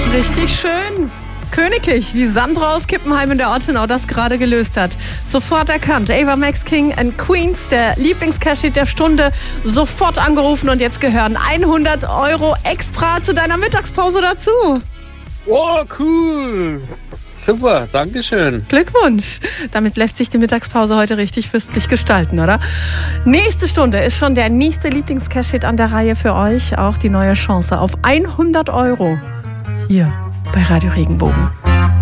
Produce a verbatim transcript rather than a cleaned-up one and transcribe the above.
Richtig schön. Königlich, wie Sandra aus Kippenheim in der Ortenau das gerade gelöst hat. Sofort erkannt. Ava Max King and Queens, der Lieblings-Cash-Hit der Stunde, sofort angerufen und jetzt gehören hundert Euro extra zu deiner Mittagspause dazu. Oh, cool. Super, Dankeschön. Glückwunsch. Damit lässt sich die Mittagspause heute richtig festlich gestalten, oder? Nächste Stunde ist schon der nächste Lieblings-Cash-Hit an der Reihe für euch. Auch die neue Chance auf hundert Euro. Hier bei Radio Regenbogen.